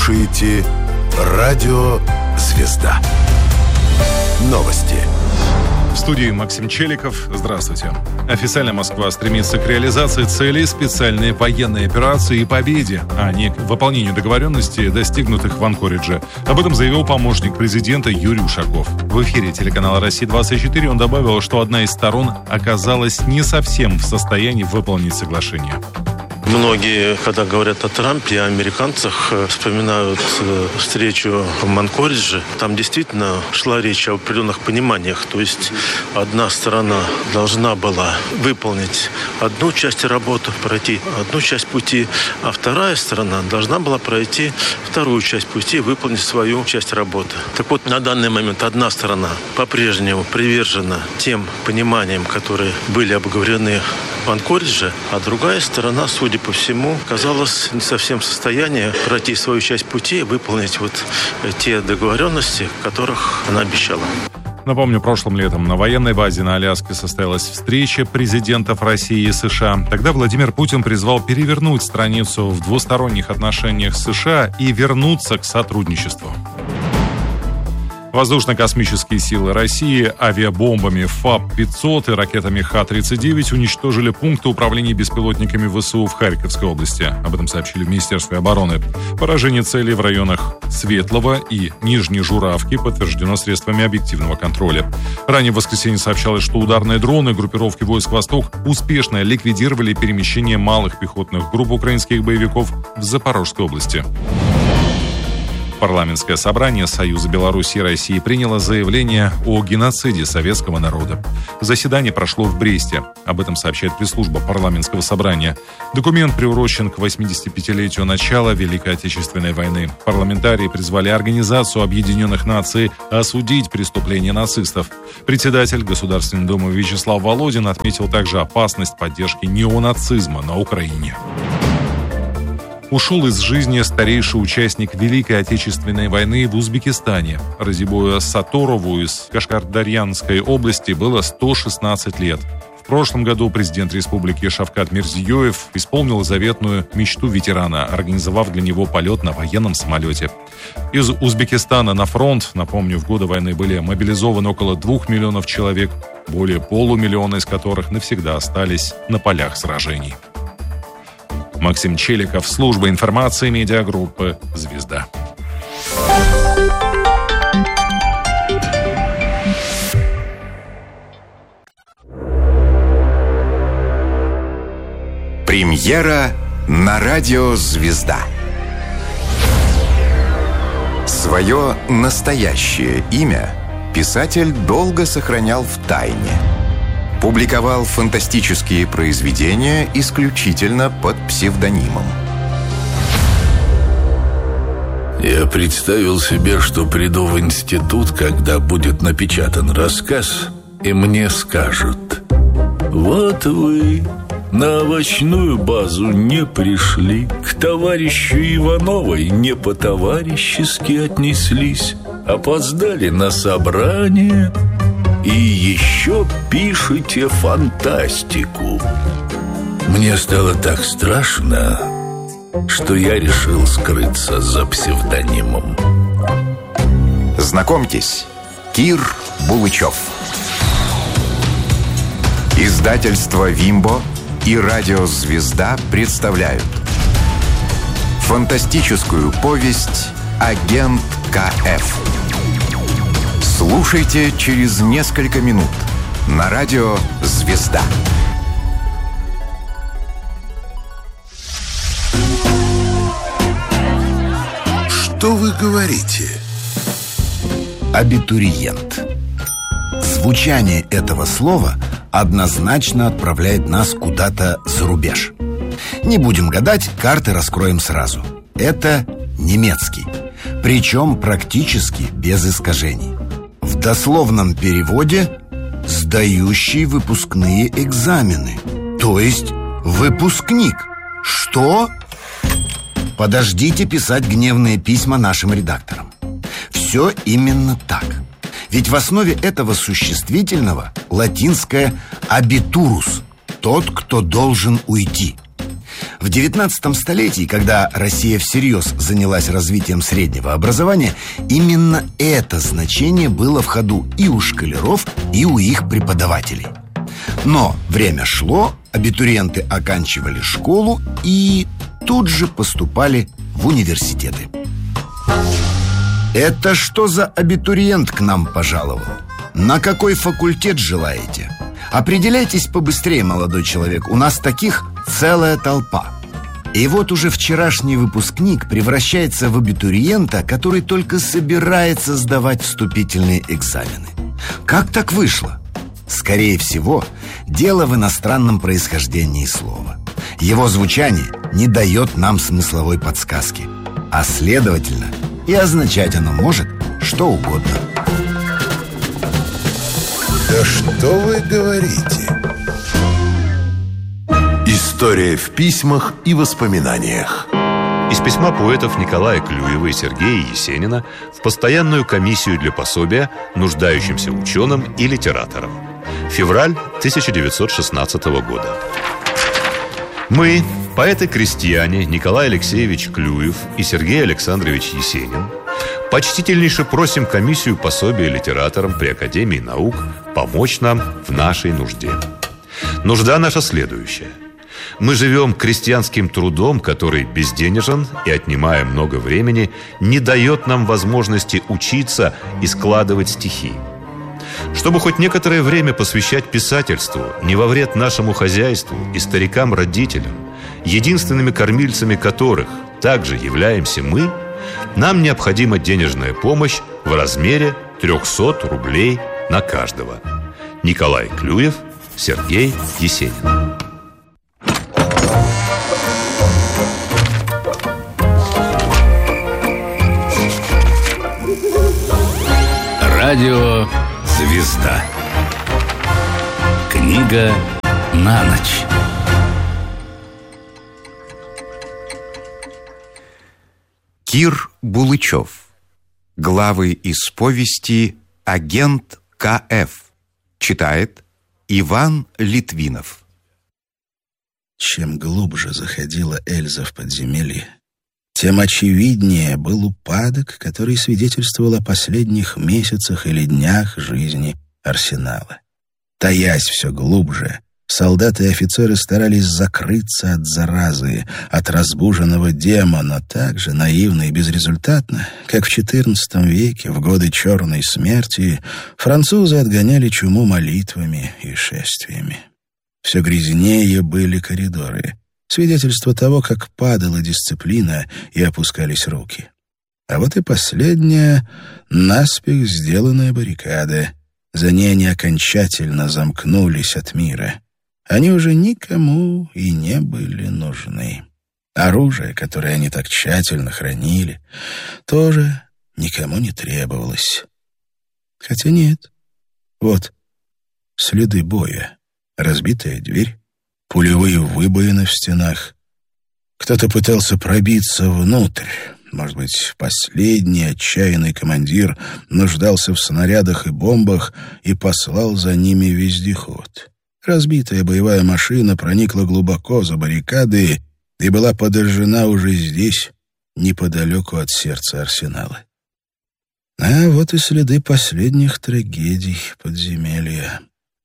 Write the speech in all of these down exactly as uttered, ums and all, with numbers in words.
слушаете «Радио Звезда». Новости. В студии Максим Челиков. Здравствуйте. Официально Москва стремится к реализации целей специальной военной операции и победе, а не к выполнению договоренностей, достигнутых в Анкоридже. Об этом заявил помощник президента Юрий Ушаков. В эфире телеканала «Россия двадцать четыре» он добавил, что одна из сторон оказалась не совсем в состоянии выполнить соглашение. Многие, когда говорят о Трампе и о американцах, вспоминают встречу в Анкоридже. Там действительно шла речь о определенных пониманиях. То есть одна сторона должна была выполнить одну часть работы, пройти одну часть пути, а вторая сторона должна была пройти вторую часть пути и выполнить свою часть работы. Так вот, на данный момент одна сторона по-прежнему привержена тем пониманиям, которые были обговорены в Анкоридже, а другая сторона, судя по всему, оказалась не совсем в состоянии пройти свою часть пути и выполнить вот те договоренности, которых она обещала. Напомню, прошлым летом на военной базе на Аляске состоялась встреча президентов России и США. Тогда Владимир Путин призвал перевернуть страницу в двусторонних отношениях с США и вернуться к сотрудничеству. Воздушно-космические силы России авиабомбами ФАБ пятьсот и ракетами Х тридцать девять уничтожили пункты управления беспилотниками ВСУ в Харьковской области. Об этом сообщили в Министерстве обороны. Поражение целей в районах Светлого и Нижней Журавки подтверждено средствами объективного контроля. Ранее в воскресенье сообщалось, что ударные дроны группировки войск «Восток» успешно ликвидировали перемещение малых пехотных групп украинских боевиков в Запорожской области. Парламентское собрание Союза Беларуси и России приняло заявление о геноциде советского народа. Заседание прошло в Бресте. Об этом сообщает пресс-служба парламентского собрания. Документ приурочен к восьмидесятипятилетию начала Великой Отечественной войны. Парламентарии призвали Организацию Объединенных Наций осудить преступления нацистов. Председатель Государственной Думы Вячеслав Володин отметил также опасность поддержки неонацизма на Украине. Ушел из жизни старейший участник Великой Отечественной войны в Узбекистане. Разибою Саторову из Кашкардарьянской области было сто шестнадцать лет. В прошлом году президент республики Шавкат Мирзиёев исполнил заветную мечту ветерана, организовав для него полет на военном самолете. Из Узбекистана на фронт, напомню, в годы войны были мобилизованы около двух миллионов человек, более полумиллиона из которых навсегда остались на полях сражений. Максим Челиков, служба информации медиагруппы «Звезда». Премьера на радио «Звезда». Свое настоящее имя писатель долго сохранял в тайне. Публиковал фантастические произведения исключительно под псевдонимом. Я представил себе, что приду в институт, когда будет напечатан рассказ, и мне скажут: вот вы на овощную базу не пришли, к товарищу Ивановой не по-товарищески отнеслись, опоздали на собрание и еще пишете фантастику. Мне стало так страшно, что я решил скрыться за псевдонимом. Знакомьтесь, Кир Булычев. Издательство «Вимбо» и радио «Звезда» представляют фантастическую повесть «Агент КФ». Слушайте через несколько минут на радио «Звезда». Что вы говорите? Абитуриент. Звучание этого слова однозначно отправляет нас куда-то за рубеж. Не будем гадать, карты раскроем сразу. Это немецкий, причем практически без искажений. В дословном переводе «сдающий выпускные экзамены», то есть выпускник. Что? Подождите писать гневные письма нашим редакторам. Все именно так. Ведь в основе этого существительного латинское «абитурус» – тот, кто должен уйти. В девятнадцатом столетии, когда Россия всерьез занялась развитием среднего образования, именно это значение было в ходу и у школяров, и у их преподавателей. Но время шло, абитуриенты оканчивали школу и тут же поступали в университеты. Это что за абитуриент к нам пожаловал? На какой факультет желаете? Определяйтесь побыстрее, молодой человек. У нас таких целая толпа. И вот уже вчерашний выпускник превращается в абитуриента, который только собирается сдавать вступительные экзамены. Как так вышло? Скорее всего, дело в иностранном происхождении слова. Его звучание не дает нам смысловой подсказки, а следовательно, и означать оно может что угодно. Да что вы говорите? История в письмах и воспоминаниях. Из письма поэтов Николая Клюева и Сергея Есенина в постоянную комиссию для пособия нуждающимся ученым и литераторам. Февраль тысяча девятьсот шестнадцатого года. Мы, поэты-крестьяне Николай Алексеевич Клюев и Сергей Александрович Есенин, почтительнейше просим комиссию пособия литераторам при Академии наук помочь нам в нашей нужде. Нужда наша следующая. Мы живем крестьянским трудом, который безденежен и, отнимая много времени, не дает нам возможности учиться и складывать стихи. Чтобы хоть некоторое время посвящать писательству, не во вред нашему хозяйству и старикам-родителям, единственными кормильцами которых также являемся мы, нам необходима денежная помощь в размере триста рублей на каждого. Николай Клюев, Сергей Есенин. Радио «Звезда». Книга на ночь. Кир Булычев. Главы из повести «Агент Ка Эф». Читает Иван Литвинов. Чем глубже заходила Эльза в подземелье, тем очевиднее был упадок, который свидетельствовал о последних месяцах или днях жизни арсенала. Таясь все глубже, солдаты и офицеры старались закрыться от заразы, от разбуженного демона, так же наивно и безрезультатно, как в четырнадцатом веке, в годы Черной смерти, французы отгоняли чуму молитвами и шествиями. Все грязнее были коридоры, свидетельство того, как падала дисциплина и опускались руки. А вот и последняя, наспех сделанная баррикада. За ней они окончательно замкнулись от мира. Они уже никому и не были нужны. Оружие, которое они так тщательно хранили, тоже никому не требовалось. Хотя нет. Вот следы боя, разбитая дверь, пулевые выбоины в стенах. Кто-то пытался пробиться внутрь. Может быть, последний отчаянный командир нуждался в снарядах и бомбах и послал за ними вездеход. Разбитая боевая машина проникла глубоко за баррикады и была подожжена уже здесь, неподалеку от сердца арсенала. А вот и следы последних трагедий подземелья.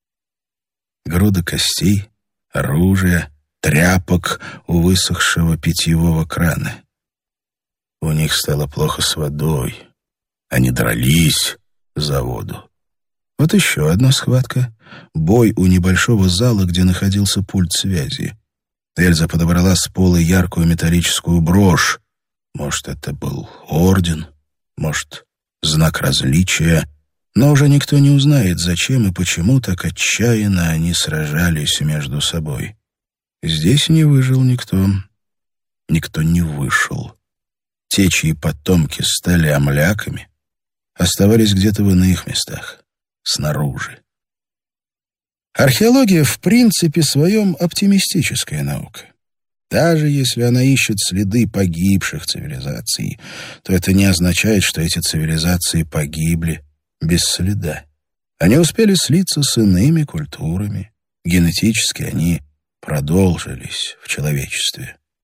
Груда костей, оружия, тряпок у высохшего питьевого крана. У них стало плохо с водой. Они дрались за воду. Вот еще одна схватка. Бой у небольшого зала, где находился пульт связи. Эльза подобрала с пола яркую металлическую брошь. Может, это был орден, может, знак различия. Но уже никто не узнает, зачем и почему так отчаянно они сражались между собой. Здесь не выжил никто. Никто не вышел. Те, чьи потомки стали амляками, оставались где-то в иных местах, снаружи. Археология в принципе своем оптимистическая наука. Даже если она ищет следы погибших цивилизаций, то это не означает, что эти цивилизации погибли без следа. Они успели слиться с иными культурами. Генетически они продолжились в человечестве.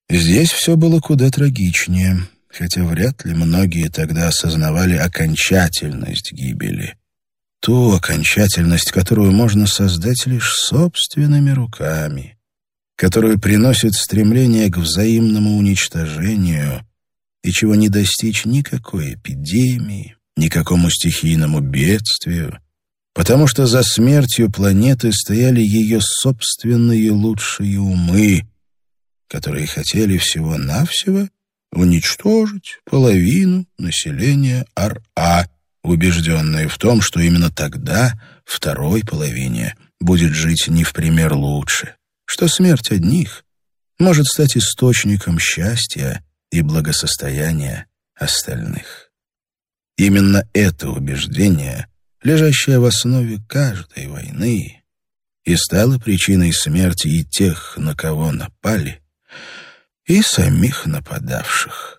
Здесь все было куда трагичнее, хотя вряд ли многие тогда осознавали окончательность гибели. Ту окончательность, которую можно создать лишь собственными руками, которую приносит стремление к взаимному уничтожению и чего не достичь никакой эпидемии, никакому стихийному бедствию, потому что за смертью планеты стояли ее собственные лучшие умы, которые хотели всего-навсего уничтожить половину населения Ар-А, убежденные в том, что именно тогда второй половине будет жить не в пример лучше, что смерть одних может стать источником счастья и благосостояния остальных. Именно это убеждение, лежащее в основе каждой войны, и стало причиной смерти и тех, на кого напали, и самих нападавших.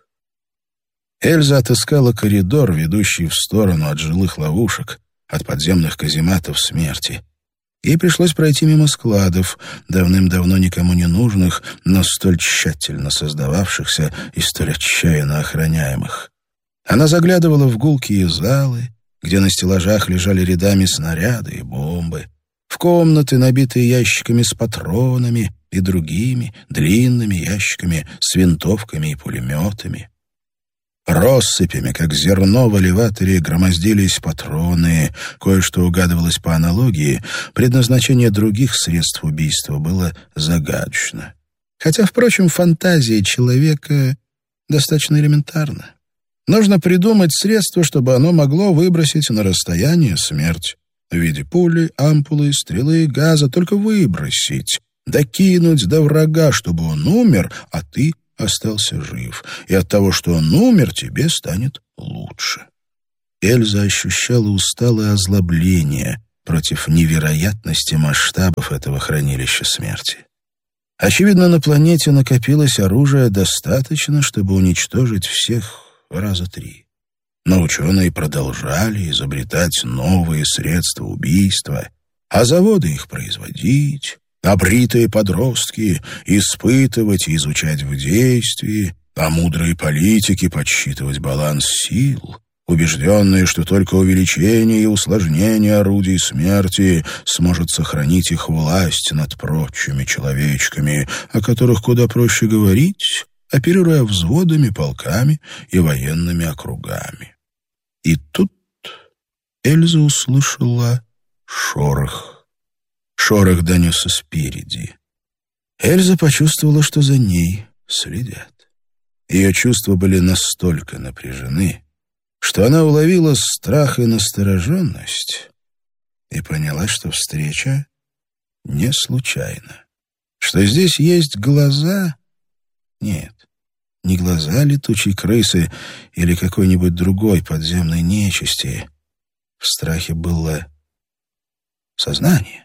Эльза отыскала коридор, ведущий в сторону от жилых ловушек, от подземных казематов смерти. Ей пришлось пройти мимо складов, давным-давно никому не нужных, но столь тщательно создававшихся и столь отчаянно охраняемых. Она заглядывала в гулкие залы, где на стеллажах лежали рядами снаряды и бомбы, в комнаты, набитые ящиками с патронами и другими длинными ящиками с винтовками и пулеметами. Россыпями, как зерно в элеваторе, громоздились патроны. Кое-что угадывалось по аналогии. Предназначение других средств убийства было загадочно. Хотя, впрочем, фантазия человека достаточно элементарна. Нужно придумать средство, чтобы оно могло выбросить на расстояние смерть. В виде пули, ампулы, стрелы, газа. Только выбросить. Докинуть до врага, чтобы он умер, а ты остался жив, и от того, что он умер, тебе станет лучше. Эльза ощущала усталое озлобление против невероятности масштабов этого хранилища смерти. Очевидно, на планете накопилось оружия достаточно, чтобы уничтожить всех раза три. Но ученые продолжали изобретать новые средства убийства, а заводы их производить, а бритые подростки испытывать и изучать в действии, а мудрые политики подсчитывать баланс сил, убежденные, что только увеличение и усложнение орудий смерти сможет сохранить их власть над прочими человечками, о которых куда проще говорить, оперируя взводами, полками и военными округами. И тут Эльза услышала шорох. Шорох донесся спереди. Эльза почувствовала, что за ней следят. Ее чувства были настолько напряжены, что она уловила страх и настороженность и поняла, что встреча не случайна. Что здесь есть глаза? Нет, не глаза летучей крысы или какой-нибудь другой подземной нечисти. В страхе было сознание.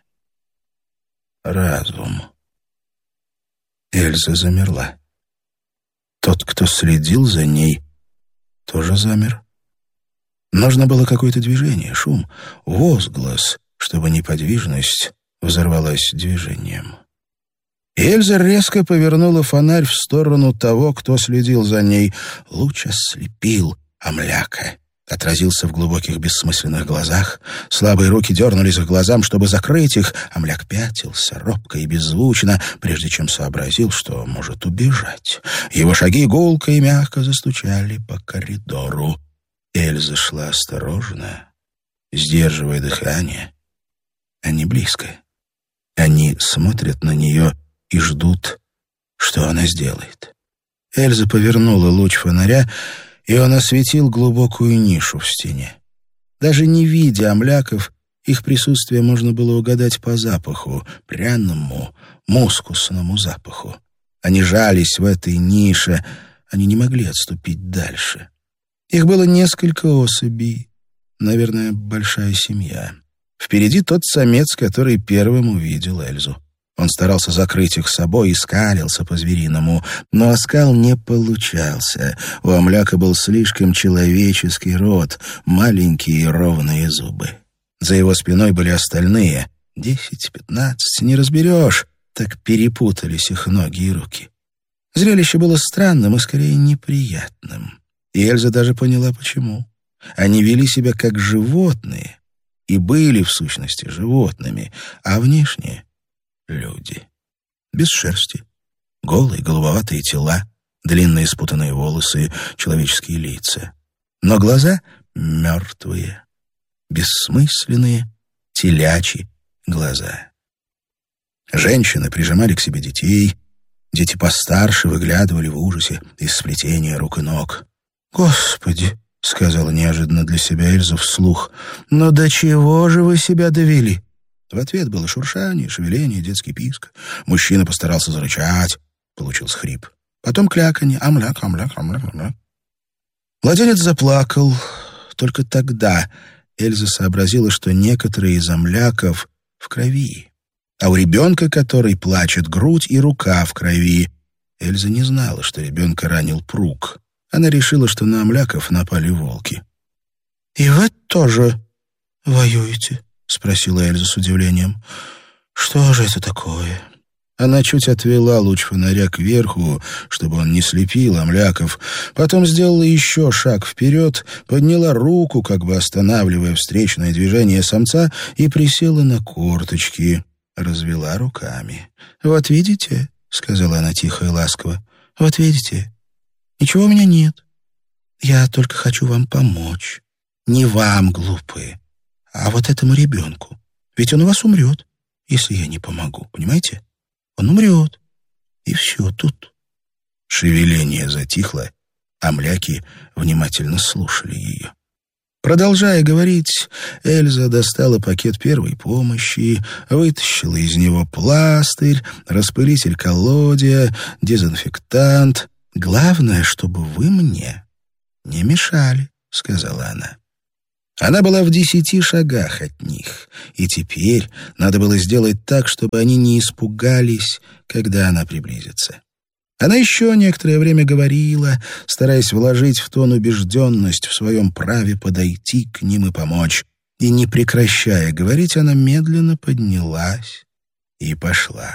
Разум. Эльза замерла. Тот, кто следил за ней, тоже замер. Нужно было какое-то движение, шум, возглас, чтобы неподвижность взорвалась движением. Эльза резко повернула фонарь в сторону того, кто следил за ней. Луч ослепил Амляка. Отразился в глубоких бессмысленных глазах. Слабые руки дернулись к глазам, чтобы закрыть их. Амляк пятился, робко и беззвучно, прежде чем сообразил, что может убежать. Его шаги гулко и мягко застучали по коридору. Эльза шла осторожно, сдерживая дыхание. Они близко. Они смотрят на нее и ждут, что она сделает. Эльза повернула луч фонаря, и он осветил глубокую нишу в стене. Даже не видя амляков, их присутствие можно было угадать по запаху, пряному, мускусному запаху. Они жались в этой нише, они не могли отступить дальше. Их было несколько особей, наверное, большая семья. Впереди тот самец, который первым увидел Эльзу. Он старался закрыть их собой и скалился по-звериному, но оскал не получался. У амляка был слишком человеческий рот, маленькие ровные зубы. За его спиной были остальные. Десять, пятнадцать, не разберешь, так перепутались их ноги и руки. Зрелище было странным и скорее неприятным. И Эльза даже поняла, почему. Они вели себя как животные и были, в сущности, животными, а внешне — люди. Без шерсти, голые, голубоватые тела, длинные спутанные волосы, человеческие лица. Но глаза мертвые, бессмысленные, телячьи глаза. Женщины прижимали к себе детей, дети постарше выглядывали в ужасе из сплетения рук и ног. «Господи!» — сказала неожиданно для себя Эльза вслух. «Но до чего же вы себя довели?» В ответ было шуршание, шевеление, детский писк. Мужчина постарался зарычать. Получился хрип. Потом кляканье. Амляк, амляк, амляк, амляк. Младенец заплакал. Только тогда Эльза сообразила, что некоторые из амляков в крови. А у ребенка, который плачет, грудь и рука в крови. Эльза не знала, что ребенка ранил прук. Она решила, что на амляков напали волки. «И вы тоже воюете?» — спросила Эльза с удивлением. «Что же это такое?» Она чуть отвела луч фонаря кверху, чтобы он не слепил амляков, потом сделала еще шаг вперед, подняла руку, как бы останавливая встречное движение самца, и присела на корточки, развела руками. «Вот видите?» — сказала она тихо и ласково. «Вот видите? Ничего у меня нет. Я только хочу вам помочь. Не вам, глупые, а вот этому ребенку. Ведь он у вас умрет, если я не помогу, понимаете? Он умрет. И все тут». Шевеление затихло, а мляки внимательно слушали ее. Продолжая говорить, Эльза достала пакет первой помощи, вытащила из него пластырь, распылитель колодия, дезинфектант. «Главное, чтобы вы мне не мешали», — сказала она. Она была в десяти шагах от них, и теперь надо было сделать так, чтобы они не испугались, когда она приблизится. Она еще некоторое время говорила, стараясь вложить в тон убежденность в своем праве подойти к ним и помочь. И, не прекращая говорить, она медленно поднялась и пошла.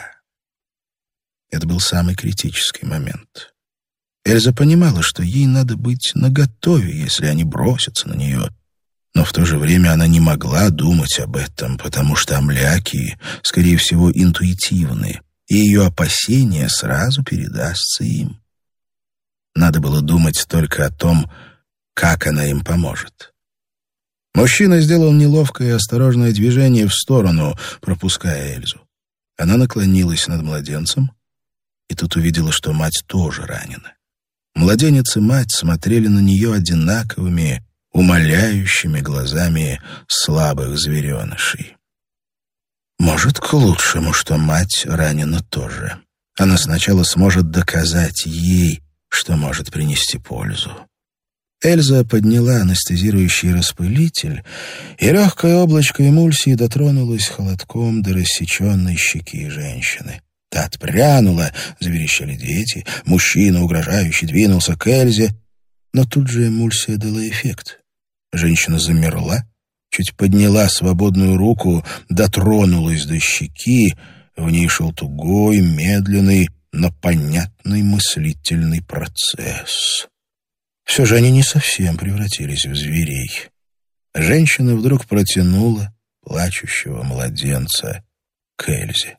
Это был самый критический момент. Эльза понимала, что ей надо быть наготове, если они бросятся на нее. Но в то же время она не могла думать об этом, потому что амляки, скорее всего, интуитивны, и ее опасение сразу передастся им. Надо было думать только о том, как она им поможет. Мужчина сделал неловкое и осторожное движение в сторону, пропуская Эльзу. Она наклонилась над младенцем, и тут увидела, что мать тоже ранена. Младенец и мать смотрели на нее одинаковыми, умоляющими глазами слабых зверенышей. Может, к лучшему, что мать ранена тоже. Она сначала сможет доказать ей, что может принести пользу. Эльза подняла анестезирующий распылитель, и легкое облачко эмульсии дотронулось холодком до рассеченной щеки женщины. Та отпрянула, заверещали дети, мужчина угрожающе двинулся к Эльзе, но тут же эмульсия дала эффект. Женщина замерла, чуть подняла свободную руку, дотронулась до щеки, в ней шел тугой, медленный, но понятный мыслительный процесс. Все же они не совсем превратились в зверей. Женщина вдруг протянула плачущего младенца к Эльзе.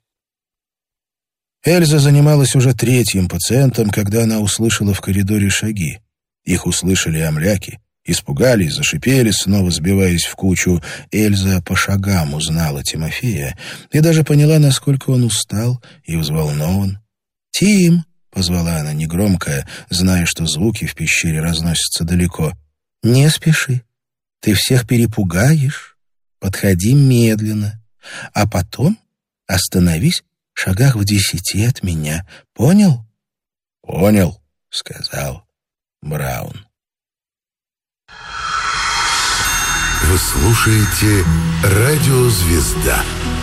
Эльза занималась уже третьим пациентом, когда она услышала в коридоре шаги. Их услышали амляки, испугались, зашипели, снова сбиваясь в кучу. Эльза по шагам узнала Тимофея и даже поняла, насколько он устал и взволнован. «Тим!» — позвала она негромко, зная, что звуки в пещере разносятся далеко. «Не спеши. Ты всех перепугаешь. Подходи медленно. А потом остановись в шагах в десяти от меня. Понял?» «Понял», — сказал Браун. Вы слушаете «Радио Звезда».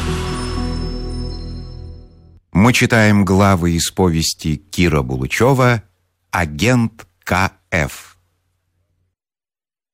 Мы читаем главы из повести Кира Булычева «Агент Ка Эф».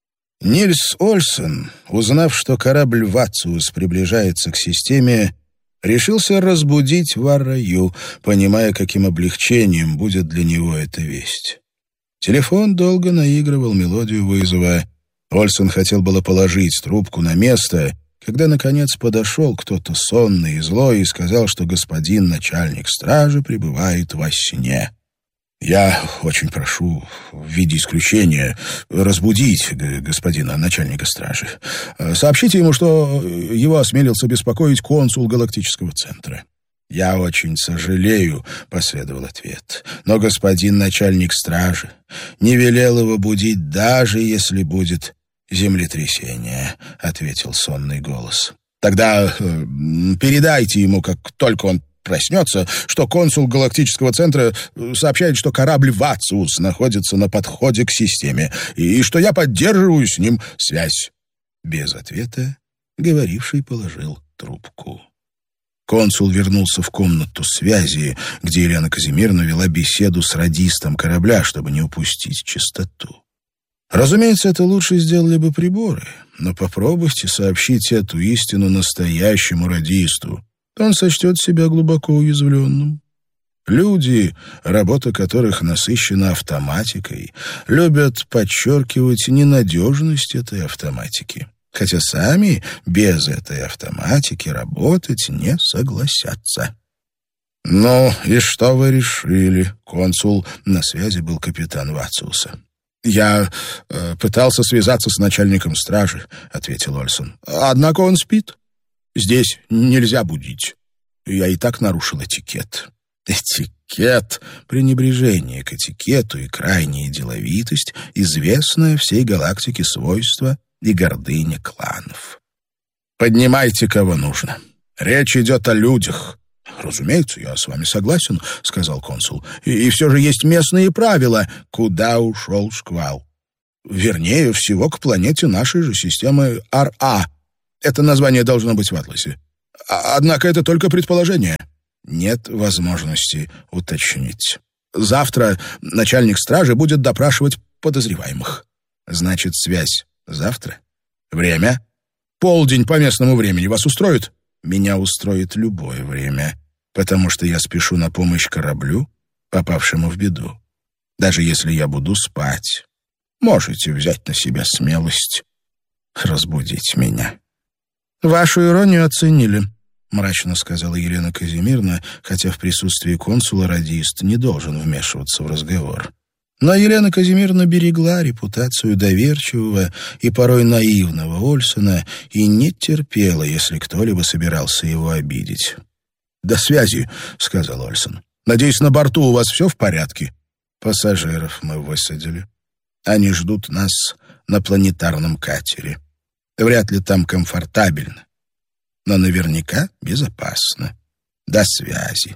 Нильс Ольсен, узнав, что корабль «Вациус» приближается к системе, решился разбудить Варраю, понимая, каким облегчением будет для него эта весть. Телефон долго наигрывал мелодию вызова. Ольсон хотел было положить трубку на место, когда, наконец, подошел кто-то сонный и злой и сказал, что господин начальник стражи пребывает во сне. «Я очень прошу, в виде исключения, разбудить господина начальника стражи. Сообщите ему, что его осмелился беспокоить консул галактического центра». «Я очень сожалею», — последовал ответ, «но господин начальник стражи не велел его будить, даже если будет землетрясение», — ответил сонный голос. «Тогда э, передайте ему, как только он проснется, что консул галактического центра сообщает, что корабль «Вациус» находится на подходе к системе, и что я поддерживаю с ним связь». Без ответа говоривший положил трубку. Консул вернулся в комнату связи, где Елена Казимировна вела беседу с радистом корабля, чтобы не упустить частоту. Разумеется, это лучше сделали бы приборы, но попробуйте сообщить эту истину настоящему радисту. Он сочтет себя глубоко уязвленным. Люди, работа которых насыщена автоматикой, любят подчеркивать ненадежность этой автоматики, хотя сами без этой автоматики работать не согласятся. «Ну, и что вы решили?» Консул на связи был капитан Вациуса. «Я э, пытался связаться с начальником стражи», — ответил Ольсон. «Однако он спит. Здесь нельзя будить. Я и так нарушил этикет». Этикет, пренебрежение к этикету и крайняя деловитость — известное всей галактике свойство и гордыня кланов. «Поднимайте, кого нужно. Речь идет о людях». «Разумеется, я с вами согласен», — сказал консул. «И, и все же есть местные правила. Куда ушел шквал?» «Вернее всего, к планете нашей же системы Ар-А. Это название должно быть в Атласе. Однако это только предположение. Нет возможности уточнить. Завтра начальник стражи будет допрашивать подозреваемых. Значит, связь завтра? Время? Полдень по местному времени вас устроит? Меня устроит любое время, потому что я спешу на помощь кораблю, попавшему в беду. Даже если я буду спать, можете взять на себя смелость разбудить меня». «Вашу иронию оценили», — мрачно сказала Елена Казимировна, хотя в присутствии консула радист не должен вмешиваться в разговор. Но Елена Казимировна берегла репутацию доверчивого и порой наивного Ольсона и не терпела, если кто-либо собирался его обидеть. «До связи», — сказал Ольсон. «Надеюсь, на борту у вас все в порядке?» «Пассажиров мы высадили. Они ждут нас на планетарном катере. Вряд ли там комфортабельно, но наверняка безопасно. До связи».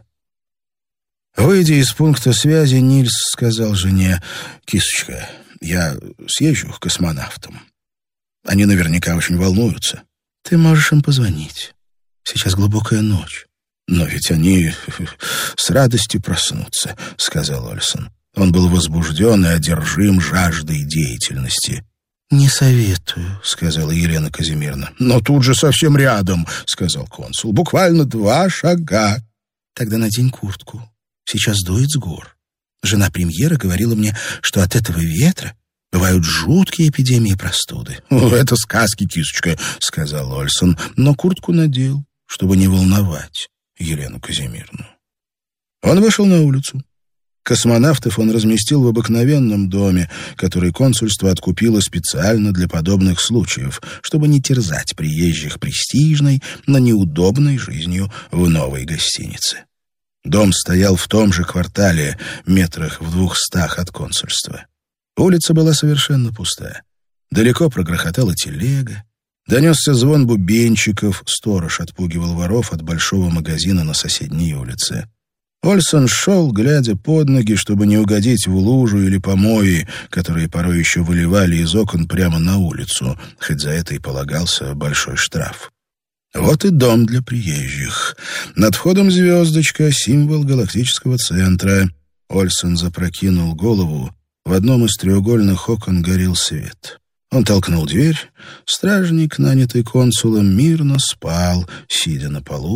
Выйдя из пункта связи, Нильс сказал жене: «Кисочка, я съезжу к космонавтам. Они наверняка очень волнуются. Ты можешь им позвонить. Сейчас глубокая ночь». «Но ведь они с радостью проснутся», — сказал Ольсон. Он был возбужден и одержим жаждой деятельности. «Не советую», — сказала Елена Казимировна. «Но тут же совсем рядом», — сказал консул. «Буквально два шага». «Тогда надень куртку. Сейчас дует с гор. Жена премьера говорила мне, что от этого ветра бывают жуткие эпидемии простуды». «Это сказки, кисочка», — сказал Ольсон, но куртку надел, чтобы не волновать Елену Казимировну. Он вышел на улицу. Космонавтов он разместил в обыкновенном доме, который консульство откупило специально для подобных случаев, чтобы не терзать приезжих престижной, но неудобной жизнью в новой гостинице. Дом стоял в том же квартале, метрах в двухстах от консульства. Улица была совершенно пустая. Далеко прогрохотала телега. Донесся звон бубенчиков, сторож отпугивал воров от большого магазина на соседней улице. Ольсон шел, глядя под ноги, чтобы не угодить в лужу или помои, которые порой еще выливали из окон прямо на улицу, хоть за это и полагался большой штраф. Вот и дом для приезжих. Над входом звездочка, символ галактического центра. Ольсон запрокинул голову. В одном из треугольных окон горел свет. Он толкнул дверь. Стражник, нанятый консулом, мирно спал, сидя на полу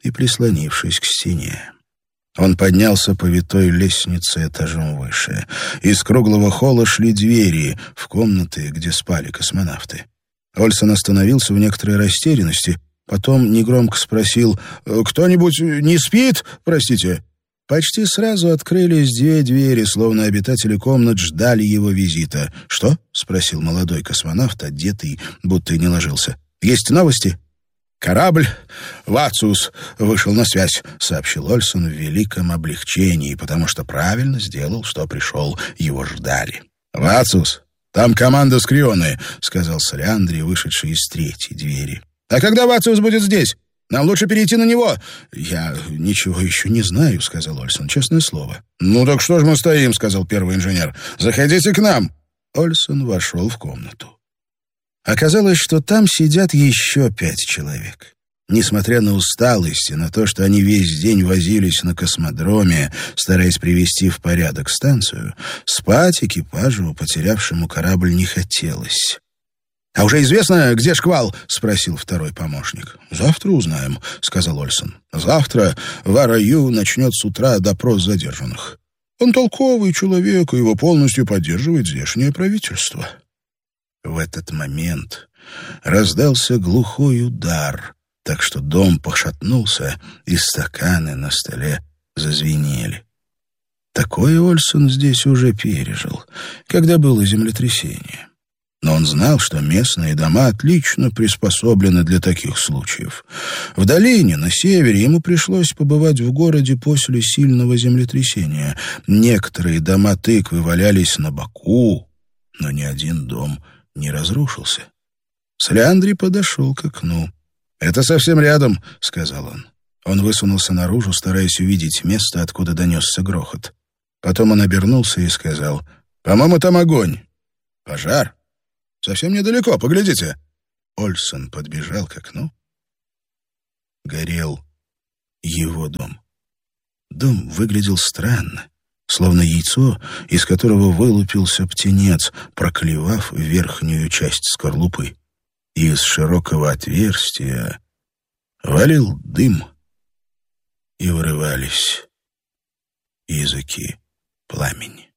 и прислонившись к стене. Он поднялся по витой лестнице этажом выше. Из круглого холла шли двери в комнаты, где спали космонавты. Ольсон остановился в некоторой растерянности, потом негромко спросил: «Кто-нибудь не спит? Простите?» Почти сразу открылись две двери, словно обитатели комнат ждали его визита. «Что?» — спросил молодой космонавт, одетый, будто и не ложился. «Есть новости?» «Корабль «Вациус» вышел на связь», — сообщил Ольсон в великом облегчении, потому что правильно сделал, что пришел, его ждали. «Вациус, там команда Скрионы», — сказал Соляндри, вышедший из третьей двери. «А когда Вациус будет здесь? Нам лучше перейти на него». «Я ничего еще не знаю», — сказал Ольсон, — «честное слово». «Ну так что ж мы стоим», — сказал первый инженер. «Заходите к нам». Ольсон вошел в комнату. Оказалось, что там сидят еще пять человек. Несмотря на усталость и на то, что они весь день возились на космодроме, стараясь привести в порядок станцию, спать экипажу, потерявшему корабль, не хотелось. «А уже известно, где шквал?» — спросил второй помощник. «Завтра узнаем», — сказал Ольсон. «Завтра в Араю начнет с утра допрос задержанных. Он толковый человек, и его полностью поддерживает здешнее правительство». В этот момент раздался глухой удар, так что дом пошатнулся, и стаканы на столе зазвенели. Такое Ольсон здесь уже пережил, когда было землетрясение. Но он знал, что местные дома отлично приспособлены для таких случаев. В долине, на севере, ему пришлось побывать в городе после сильного землетрясения. Некоторые дома тыквы валялись на боку, но ни один дом не разрушился. Соляндри подошел к окну. «Это совсем рядом», — сказал он. Он высунулся наружу, стараясь увидеть место, откуда донесся грохот. Потом он обернулся и сказал: «По-моему, там огонь». «Пожар? Совсем недалеко, поглядите». Ольсон подбежал к окну. Горел его дом. Дом выглядел странно, словно яйцо, из которого вылупился птенец, проклевав верхнюю часть скорлупы. И из широкого отверстия валил дым, и вырывались языки пламени.